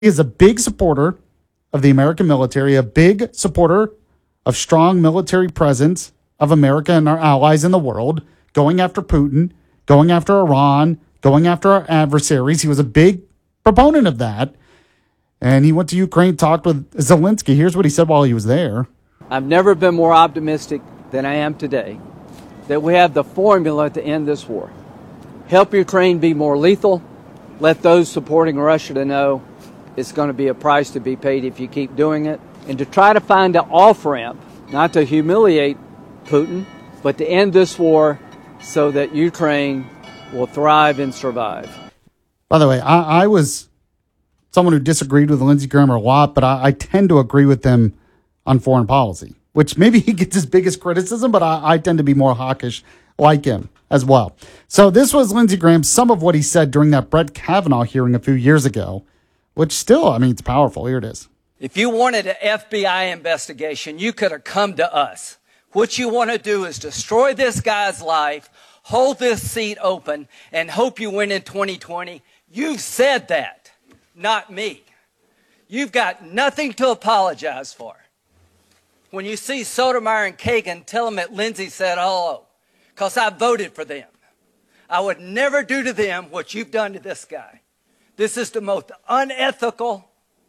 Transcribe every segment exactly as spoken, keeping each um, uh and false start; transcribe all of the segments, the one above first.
He is a big supporter of the American military, a big supporter of strong military presence of America and our allies in the world, going after Putin, going after Iran, going after our adversaries. He was a big proponent of that. And he went to Ukraine, talked with Zelensky. Here's what he said while he was there. I've never been more optimistic than I am today that we have the formula to end this war. Help Ukraine be more lethal. Let those supporting Russia to know it's going to be a price to be paid if you keep doing it. And to try to find an off-ramp, not to humiliate Putin, but to end this war so that Ukraine will thrive and survive. By the way, I, I was someone who disagreed with Lindsey Graham a lot, but I, I tend to agree with him on foreign policy, which maybe he gets his biggest criticism, but I, I tend to be more hawkish like him as well. So this was Lindsey Graham, some of what he said during that Brett Kavanaugh hearing a few years ago, which still, I mean, it's powerful. Here it is. If you wanted an F B I investigation, you could have come to us. What you want to do is destroy this guy's life, hold this seat open, and hope you win in twenty twenty. You've said that, not me. You've got nothing to apologize for. When you see Sotomayor and Kagan, tell them that Lindsey said hello, because I voted for them. I would never do to them what you've done to this guy. This is the most unethical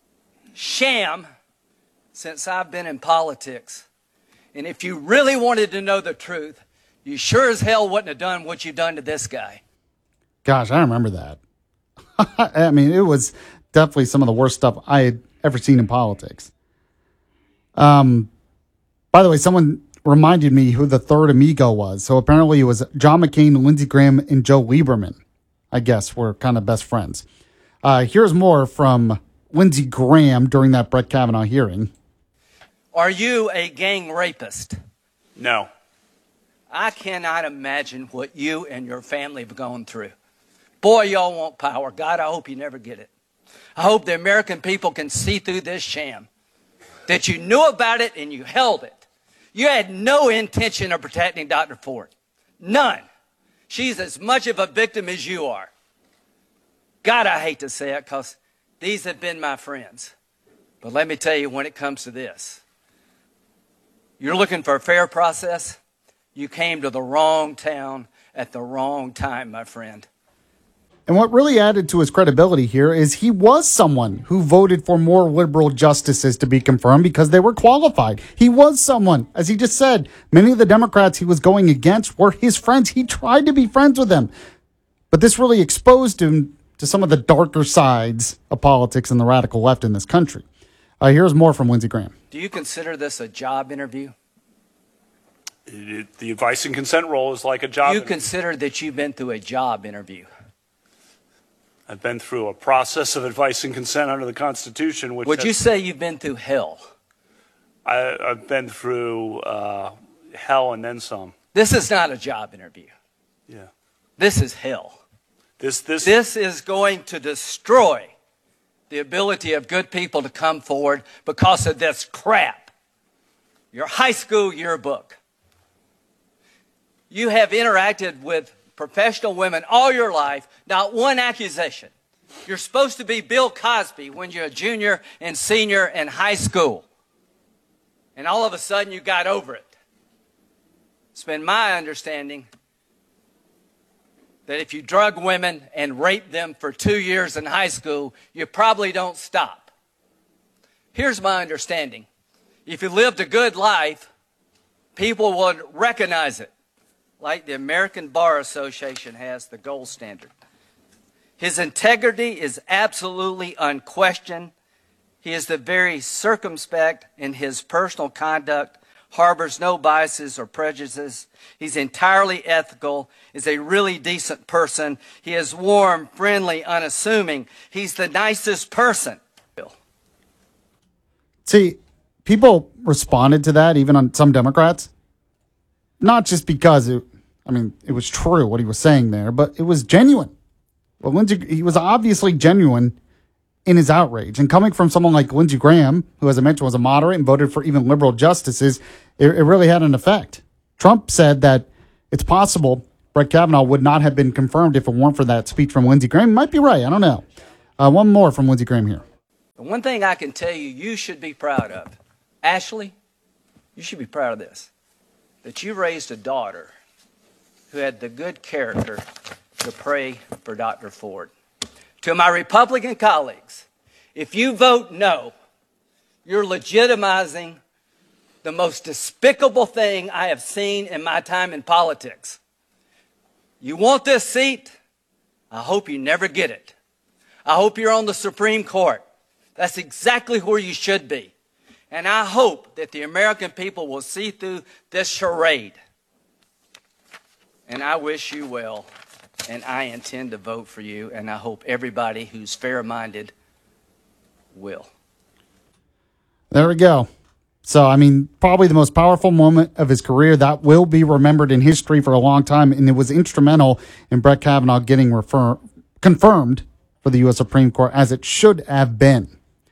sham since I've been in politics. And if you really wanted to know the truth, you sure as hell wouldn't have done what you've done to this guy. Gosh, I remember that. I mean, it was definitely some of the worst stuff I had ever seen in politics. Um, by the way, someone reminded me who the third amigo was. So apparently it was John McCain, Lindsey Graham, and Joe Lieberman, I guess, were kind of best friends. Uh, here's more from Lindsey Graham during that Brett Kavanaugh hearing. Are you a gang rapist? No. I cannot imagine what you and your family have gone through. Boy, y'all want power. God, I hope you never get it. I hope the American people can see through this sham, that you knew about it and you held it. You had no intention of protecting Doctor Ford. None. She's as much of a victim as you are. God, I hate to say it because these have been my friends. But let me tell you, when it comes to this, you're looking for a fair process. You came to the wrong town at the wrong time, my friend. And what really added to his credibility here is he was someone who voted for more liberal justices to be confirmed because they were qualified. He was someone, as he just said, many of the Democrats he was going against were his friends. He tried to be friends with them. But this really exposed him to some of the darker sides of politics and the radical left in this country. Uh, here's more from Lindsey Graham. Do you consider this a job interview? It, it, the advice and consent role is like a job You interview. consider that you've been through a job interview? I've been through a process of advice and consent under the Constitution. Which Would has, you say you've been through hell? I, I've been through uh, hell and then some. This is not a job interview. Yeah. This is hell. This this This is going to destroy the ability of good people to come forward because of this crap. Your high school yearbook. You have interacted with professional women all your life, not one accusation. You're supposed to be Bill Cosby when you're a junior and senior in high school. And all of a sudden you got over it. It's been my understanding that if you drug women and rape them for two years in high school, you probably don't stop. Here's my understanding. If you lived a good life, people would recognize it, like the American Bar Association has the gold standard. His integrity is absolutely unquestioned. He is the very circumspect in his personal conduct, harbors no biases or prejudices. He's entirely ethical, is a really decent person. He is warm, friendly, unassuming. He's the nicest person. See, people responded to that, even on some Democrats, not just because it, I mean, it was true what he was saying there, but it was genuine. Well, Lindsey, he was obviously genuine in his outrage. And coming from someone like Lindsey Graham, who, as I mentioned, was a moderate and voted for even liberal justices, it, it really had an effect. Trump said that it's possible Brett Kavanaugh would not have been confirmed if it weren't for that speech from Lindsey Graham. Might be right. I don't know. Uh, one more from Lindsey Graham here. The one thing I can tell you, you should be proud of, Ashley, you should be proud of this, that you raised a daughter who had the good character to pray for Doctor Ford. To my Republican colleagues, if you vote no, you're legitimizing the most despicable thing I have seen in my time in politics. You want this seat? I hope you never get it. I hope you're on the Supreme Court. That's exactly where you should be. And I hope that the American people will see through this charade. And I wish you well, and I intend to vote for you, and I hope everybody who's fair-minded will. There we go. So, I mean, probably the most powerful moment of his career that will be remembered in history for a long time, and it was instrumental in Brett Kavanaugh getting refer- confirmed for the U S Supreme Court, as it should have been.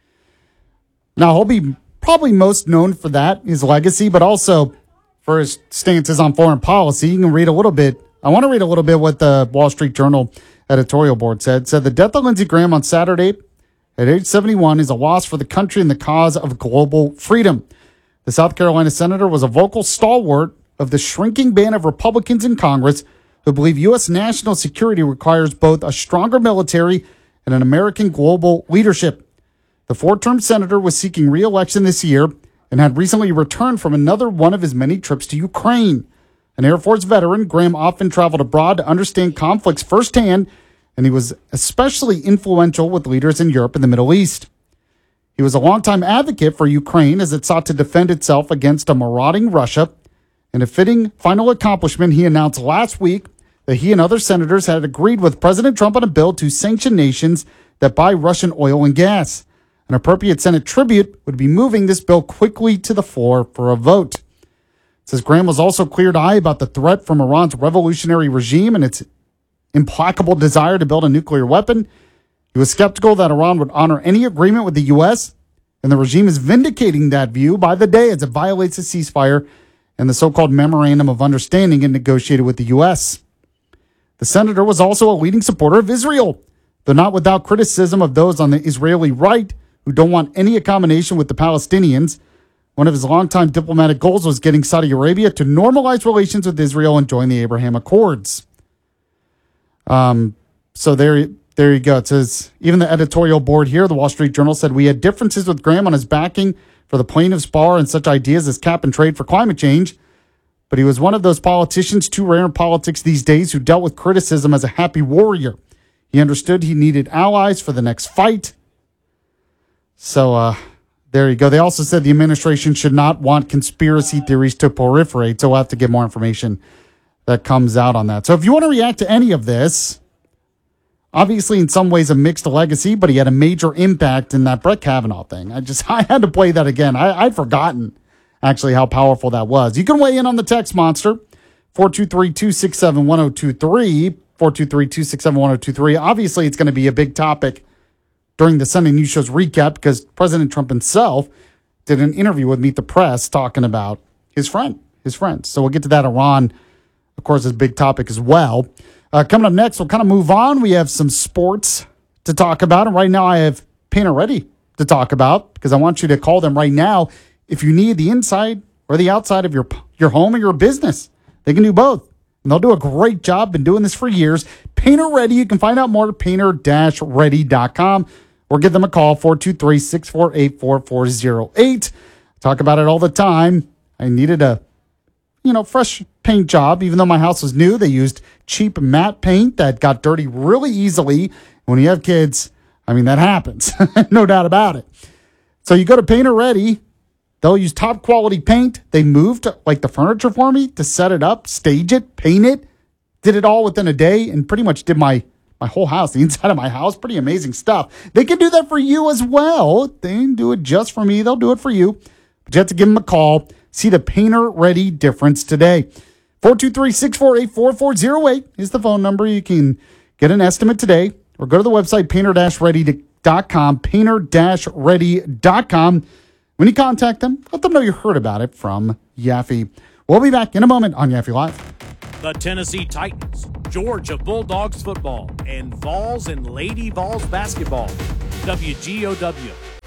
Now, he'll be probably most known for that, his legacy, but also for his stances on foreign policy. You can read a little bit. I want to read a little bit what the Wall Street Journal editorial board said. It said the death of Lindsey Graham on Saturday at age seventy-one is a loss for the country and the cause of global freedom. The South Carolina senator was a vocal stalwart of the shrinking band of Republicans in Congress who believe U S national security requires both a stronger military and an American global leadership. The four-term senator was seeking re-election this year and had recently returned from another one of his many trips to Ukraine. An Air Force veteran, Graham often traveled abroad to understand conflicts firsthand, and he was especially influential with leaders in Europe and the Middle East. He was a longtime advocate for Ukraine as it sought to defend itself against a marauding Russia. In a fitting final accomplishment, he announced last week that he and other senators had agreed with President Trump on a bill to sanction nations that buy Russian oil and gas. An appropriate Senate tribute would be moving this bill quickly to the floor for a vote. It says Graham was also clear-eyed about the threat from Iran's revolutionary regime and its implacable desire to build a nuclear weapon. He was skeptical that Iran would honor any agreement with the U S, and the regime is vindicating that view by the day as it violates the ceasefire and the so-called Memorandum of Understanding it negotiated with the U S. The senator was also a leading supporter of Israel, though not without criticism of those on the Israeli right who don't want any accommodation with the Palestinians. One of his longtime diplomatic goals was getting Saudi Arabia to normalize relations with Israel and join the Abraham Accords. Um, so there, there you go. It says, even the editorial board here, the Wall Street Journal, said we had differences with Graham on his backing for the plaintiffs' bar and such ideas as cap and trade for climate change. But he was one of those politicians, too rare in politics these days, who dealt with criticism as a happy warrior. He understood he needed allies for the next fight. So uh, there you go. They also said the administration should not want conspiracy theories to proliferate. So we'll have to get more information that comes out on that. So if you want to react to any of this, obviously in some ways a mixed legacy, but he had a major impact in that Brett Kavanaugh thing. I just, I had to play that again. I, I'd forgotten actually how powerful that was. You can weigh in on the text monster, four two three, two six seven, one zero two three, four two three, two six seven, one zero two three. Obviously it's going to be a big topic during the Sunday News Show's recap because President Trump himself did an interview with Meet the Press talking about his friend, his friends. So we'll get to that. Iran, of course, is a big topic as well. Uh, coming up next, we'll kind of move on. We have some sports to talk about. And right now I have Painter Ready to talk about because I want you to call them right now if you need the inside or the outside of your, your home or your business. They can do both. And they'll do a great job. Been doing this for years. Painter Ready. You can find out more at painter dash ready dot com. Or give them a call, four two three, six four eight, four four zero eight. Talk about it all the time. I needed a, you know, fresh paint job. Even though my house was new, they used cheap matte paint that got dirty really easily. When you have kids, I mean, that happens. No doubt about it. So you go to Painter Ready. They'll use top quality paint. They moved like the furniture for me to set it up, stage it, paint it. Did it all within a day and pretty much did my My whole house, the inside of my house, pretty amazing stuff. They can do that for you as well. They didn't do it just for me. They'll do it for you. But you have to give them a call. See the Painter Ready difference today. four two three, six four eight, four four zero eight is the phone number. You can get an estimate today or go to the website painter dash ready dot com, painter dash ready dot com. When you contact them, let them know you heard about it from Yaffe. We'll be back in a moment on Yaffe Live. The Tennessee Titans, Georgia Bulldogs football, and Vols and Lady Vols basketball. W G O W,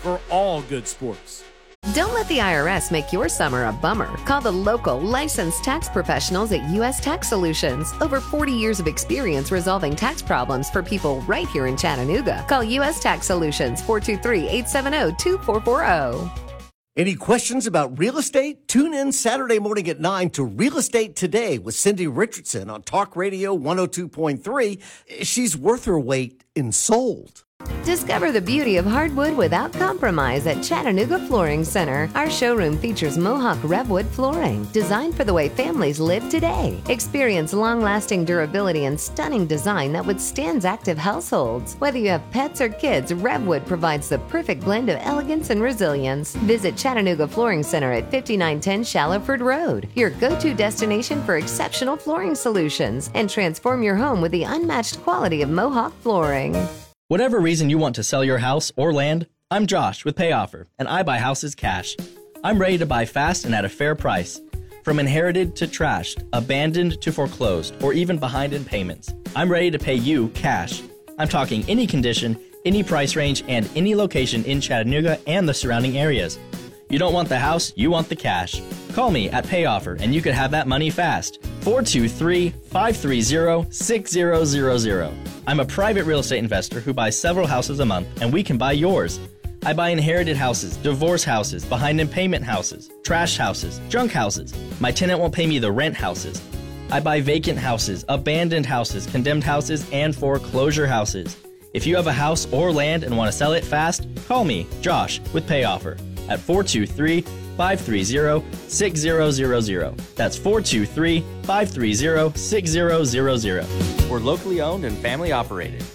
for all good sports. Don't let the I R S make your summer a bummer. Call the local licensed tax professionals at U S Tax Solutions. Over forty years of experience resolving tax problems for people right here in Chattanooga. Call U S Tax Solutions, four two three, eight seven zero, two four four zero. Any questions about real estate? Tune in Saturday morning at nine to Real Estate Today with Cindy Richardson on Talk Radio one oh two point three. She's worth her weight in sold. Discover the beauty of hardwood without compromise at Chattanooga Flooring Center. Our showroom features Mohawk Revwood flooring, designed for the way families live today. Experience long-lasting durability and stunning design that withstands active households. Whether you have pets or kids, Revwood provides the perfect blend of elegance and resilience. Visit Chattanooga Flooring Center at fifty-nine ten Shallowford Road, your go-to destination for exceptional flooring solutions, and transform your home with the unmatched quality of Mohawk flooring. Whatever reason you want to sell your house or land, I'm Josh with PayOffer, and I buy houses cash. I'm ready to buy fast and at a fair price. From inherited to trashed, abandoned to foreclosed, or even behind in payments, I'm ready to pay you cash. I'm talking any condition, any price range, and any location in Chattanooga and the surrounding areas. You don't want the house, you want the cash. Call me at PayOffer and you could have that money fast. four two three, five three zero, six zero zero zero. I'm a private real estate investor who buys several houses a month, and we can buy yours. I buy inherited houses, divorce houses, behind in payment houses, trash houses, junk houses. My tenant won't pay me the rent houses. I buy vacant houses, abandoned houses, condemned houses, and foreclosure houses. If you have a house or land and want to sell it fast, call me, Josh, with PayOffer at four two three, five three zero, six zero zero zero. That's four two three, five three zero, six zero zero zero. We're locally owned and family operated.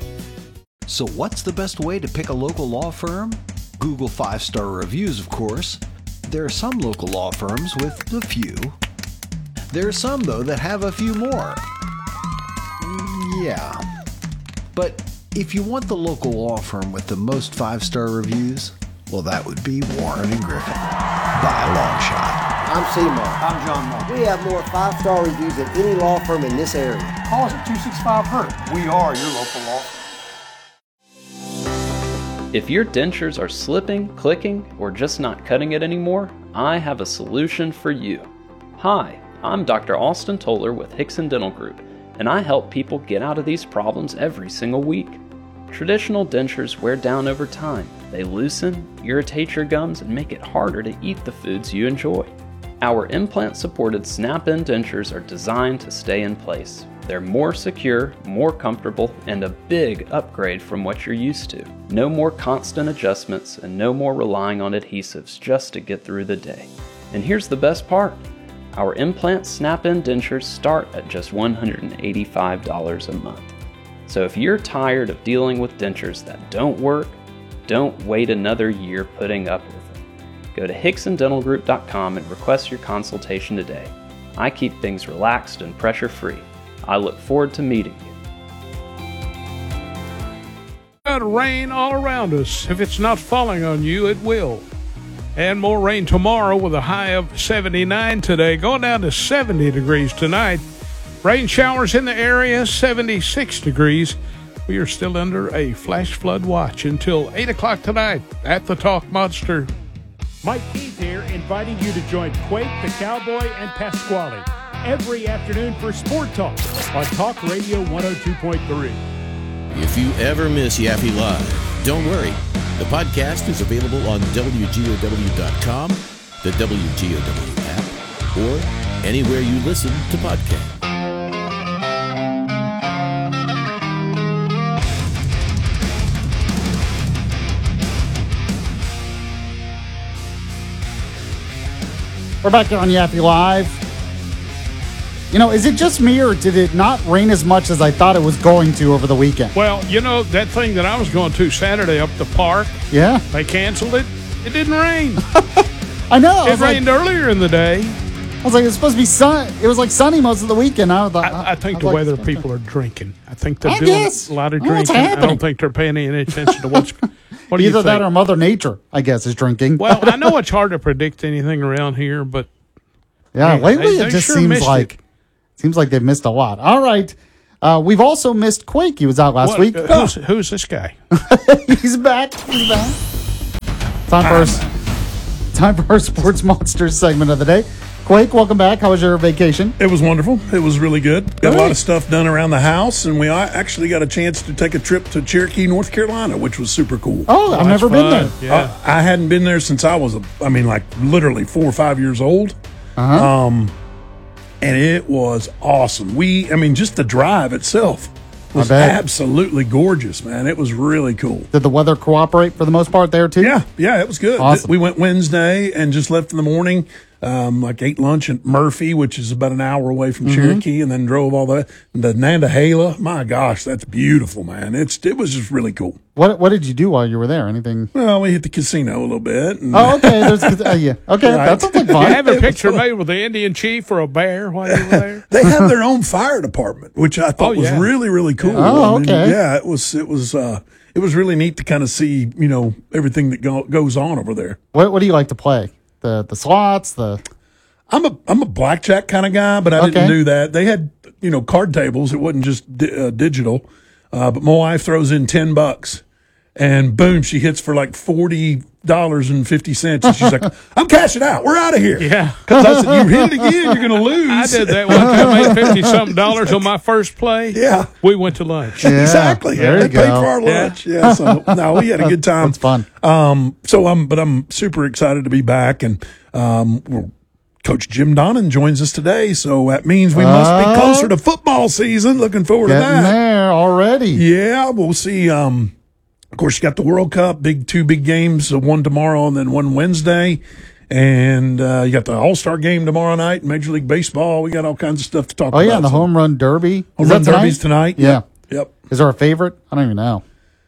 So what's the best way to pick a local law firm? Google five-star reviews, of course. There are some local law firms with a few. There are some, though, that have a few more. Yeah. But if you want the local law firm with the most five-star reviews, well, that would be Warren and Griffin, by a long shot. I'm Seymour. I'm John Moore. We have more five-star reviews than any law firm in this area. Call us at two six five, H U R T. We are your local law firm. If your dentures are slipping, clicking, or just not cutting it anymore, I have a solution for you. Hi, I'm Doctor Austin Toller with Hickson Dental Group, and I help people get out of these problems every single week. Traditional dentures wear down over time. They loosen, irritate your gums, and make it harder to eat the foods you enjoy. Our implant-supported snap-in dentures are designed to stay in place. They're more secure, more comfortable, and a big upgrade from what you're used to. No more constant adjustments and no more relying on adhesives just to get through the day. And here's the best part. Our implant snap-in dentures start at just one hundred eighty-five dollars a month. So if you're tired of dealing with dentures that don't work, don't wait another year putting up with them. Go to Hickson Dental Group dot com and request your consultation today. I keep things relaxed and pressure-free. I look forward to meeting you. Got rain all around us. If it's not falling on you, it will. And more rain tomorrow with a high of seventy-nine today, going down to seventy degrees tonight. Rain showers in the area, seventy-six degrees. We are still under a flash flood watch until eight o'clock tonight at the Talk Monster. Mike Keith here, inviting you to join Quake, the Cowboy, and Pasquale every afternoon for Sport Talk on Talk Radio one oh two point three. If you ever miss Yaffe Live, don't worry. The podcast is available on W G O W dot com, the W G O W app, or anywhere you listen to podcasts. We're back here on Yaffe Live. You know, is it just me, or did it not rain as much as I thought it was going to over the weekend? Well, you know, that thing that I was going to Saturday up the park, yeah, they canceled it. It didn't rain. I know. It rained like, earlier in the day. I was like, it's supposed to be sun. It was like sunny most of the weekend. I, thought, I, I think I the like, weather people are drinking. I think they're I doing guess. a lot of I drinking. I don't think they're paying any attention to what's what do Either you think? that or Mother Nature, I guess, is drinking. Well, I know it's hard to predict anything around here, but yeah, man, lately they, it they just sure seems like it. seems like they've missed a lot. All right. Uh, we've also missed Quake. He was out last what, week. Uh, who's, who's this guy? He's back. He's back. Time for, our, time for our Sports Monsters segment of the day. Quake, welcome back. How was your vacation? It was wonderful. It was really good. Got Great. a lot of stuff done around the house, and we actually got a chance to take a trip to Cherokee, North Carolina, which was super cool. Oh, I've never been there. Yeah. Uh, I hadn't been there since I was, a, I mean, like literally four or five years old. Uh-huh. Um, and it was awesome. We, I mean, just the drive itself was absolutely gorgeous, man. It was really cool. Did the weather cooperate for the most part there, too? Yeah, yeah, it was good. Awesome. We went Wednesday and just left in the morning. Um, like ate lunch at Murphy, which is about an hour away from Mm-hmm. Cherokee, and then drove all the way to Nantahala. My gosh, that's beautiful, man. It's it was just really cool. What What did you do while you were there? Anything? Well, we hit the casino a little bit. And Oh, okay. There's, uh, yeah. Okay, Right. that sounds like You fun. have a picture made with the Indian chief or a bear while you were there? They have their own fire department, which I thought Oh, was yeah. really, really cool. Oh, I mean, okay. yeah, it was. It was. Uh, it was really neat to kind of see, you know, everything that go, goes on over there. What What do you like to play? The the slots. The I'm a I'm a blackjack kind of guy, but I Okay. didn't do that. They had, you know, card tables. It wasn't just di- uh, digital. Uh, but my wife throws in ten bucks, and boom, she hits for like forty dollars and fifty cents, and she's like, "I'm cashing out. We're out of here." Yeah. Because I said, "You hit it again, you're going to lose." I did that one time. I made fifty something dollars on my first play. Yeah. We went to lunch. Yeah, Exactly. there They you paid go. for our Yeah. lunch. Yeah. So no, we had a good time. That's fun. Um. So I'm, but I'm super excited to be back, and um, we're, Coach Jim Donnan joins us today, so that means we must be Uh, closer to football season. Looking forward to Getting that. there already. Yeah, we'll see. Um, of course, you got the World Cup, big two big games, uh, one tomorrow and then one Wednesday, and uh, you got the All Star game tomorrow night, Major League Baseball. We got all kinds of stuff to talk Oh about. yeah, and the So- home run derby. Home Is run that derby's tonight. Yeah. Yep. Yep. Is there a favorite? I don't even know.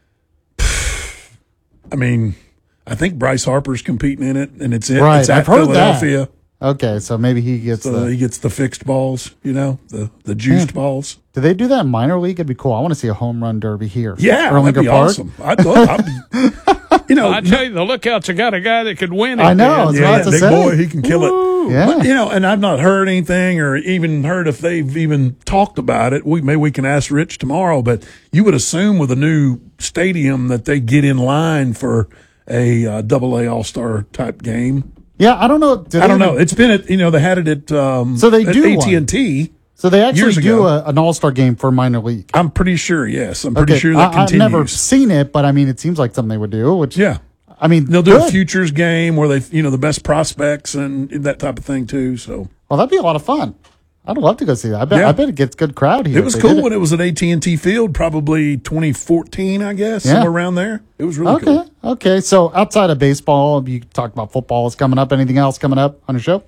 I mean, I think Bryce Harper's competing in it, and it's it. Right, It's at I've heard Philadelphia. that. Okay, so maybe he gets So the. he gets the fixed balls, you know, the the juiced balls. Do they do that in minor league? It'd be cool. I want to see a home run derby here. Yeah, that'd Erlanger be Park. awesome. I'd love. I'd, you know, I tell you, the Lookouts have got a guy that could win it. I know, man. it's yeah, about that to big say. boy, he can kill it. Yeah. But, you know, and I've not heard anything or even heard if they've even talked about it. We maybe we can ask Rich tomorrow, but you would assume with a new stadium that they get in line for a uh, double A All Star type game. Yeah, I don't know. Do I don't they know. even- It's been at, you know, they had it at um, So they at do A T and T. So they actually years do ago. a, an all star game for minor league. I'm pretty sure. Yes, I'm pretty Okay, sure that I, I've continues. never seen it, but I mean, it seems like something they would do. Which Yeah. I mean, They'll do good. a futures game where they, you know, the best prospects and that type of thing too. So Well, that'd be a lot of fun. I'd love to go see that. I bet. Yeah. I bet it gets good crowd here. it if was they cool did when it was at A T and T Field, probably twenty fourteen, I guess, Yeah. somewhere around there. It was really Okay. cool. Okay. So outside of baseball, you talked about football is coming up. Anything else coming up on your show?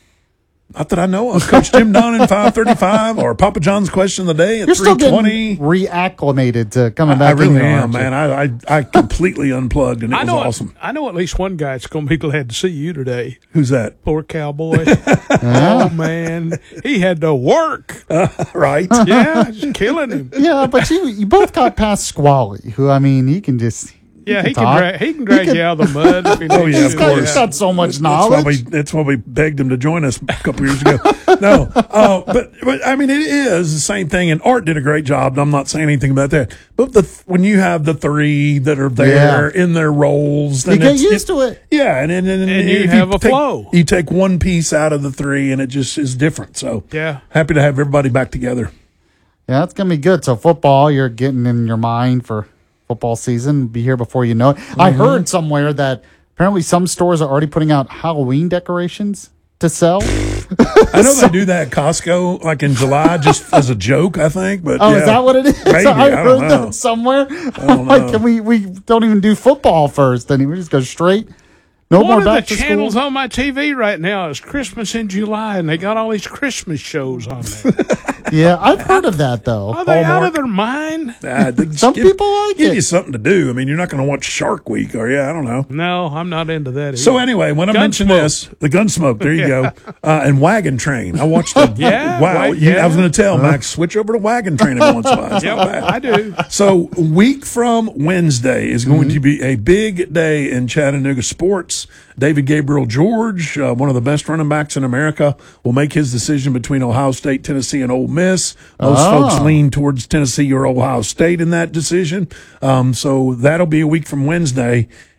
Not that I know of. Coach Jim Donnan, five thirty-five, or Papa John's question of the day at You're still three twenty. getting reacclimated to coming I back. in really here, am, aren't you? man. I, I I completely unplugged, and it I was know, awesome. I know at least one guy that's going to be glad to see you today. Who's that? Poor cowboy. Oh, man. He had to work. Uh, right. Yeah, just killing him. Yeah, but you you both got past Squally, who I mean, he can just Yeah, he can, talk. drag, he can drag you out of the mud if he Oh, needs yeah, to. of got, course. he's got so much That's why knowledge. we that's why we begged him to join us a couple years ago. No, uh, but but I mean it is the same thing, and Art did a great job. And I'm not saying anything about that, but the when you have the three that are there in their roles, then You get it's- used to it. Yeah, and and, and, And you if have a take, flow. You take one piece out of the three, and it just is different. So Yeah. happy to have everybody back together. Yeah, it's gonna be good. So football, you're getting in your mind for football season. Be here before you know it. I Mm-hmm. heard somewhere that apparently some stores are already putting out Halloween decorations to sell. I know they do that at Costco, like in July, just as a joke. I think, but Oh, yeah. is that what it is? Maybe, I I heard don't know. that somewhere. don't I'm like, know. can we we don't even do football first? Then we just go straight. No One more of the back to channels school. on my T V right now is Christmas in July, and they got all these Christmas shows on there. Yeah, I've heard of that though. Are they out Hallmark. of their mind? Nah, they just Some give- people like give it. you something to do. I mean, you're not going to watch Shark Week, are you? I don't know. No, I'm not into that either. So anyway, when I mentioned this, the Gunsmoke, there you go, uh, and Wagon Train. I watched the Yeah, wow. right, you, yeah. I was going to tell Max switch over to Wagon Train every once in a while. It's Yep, not bad. I do. So week from Wednesday is going Mm-hmm. to be a big day in Chattanooga sports. David Gabriel George, uh, one of the best running backs in America, will make his decision between Ohio State, Tennessee, and Ole Miss. Most Oh. folks lean towards Tennessee or Ohio State in that decision. Um, so that'll be a week from Wednesday.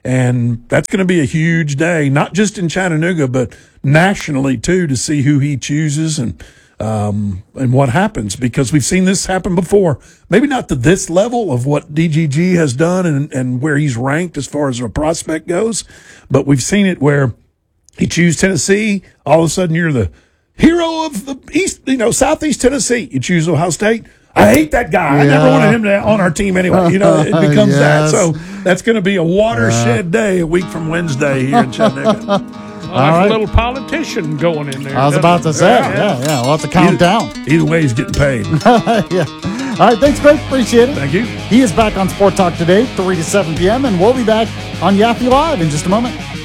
And that's going to be a huge day, not just in Chattanooga, but nationally, too, to see who he chooses and um, and what happens, because we've seen this happen before. Maybe not to this level of what D G G has done and, and where he's ranked as far as a prospect goes, but we've seen it where he chooses Tennessee. All of a sudden, you're the hero of the East, you know, Southeast Tennessee. You choose Ohio State. I hate that guy. I Yeah. never wanted him to, on our team anyway. You know, it becomes Yes. that. So that's going to be a watershed day a week from Wednesday here in Chattanooga. Well, there's right. a little politician going in there. I was doesn't about to it? say, yeah, yeah. We'll have to count down. Either way, he's getting paid. Yeah. All right, thanks, Greg. Appreciate it. Thank you. He is back on Sport Talk today, three to seven p.m., and we'll be back on Yaffe Live in just a moment.